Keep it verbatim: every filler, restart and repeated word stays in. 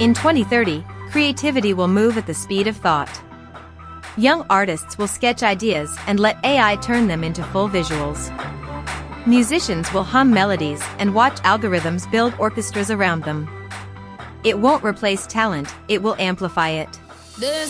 In twenty thirty, creativity will move at the speed of thought. Young artists will sketch ideas and let A I turn them into full visuals. Musicians will hum melodies and watch algorithms build orchestras around them. It won't replace talent, it will amplify it. There's